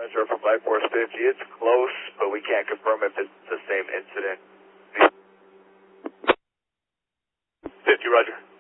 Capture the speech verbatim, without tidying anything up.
Roger, from Life Force fifty. It's close, but we can't confirm if it's the same incident. fifty, Roger.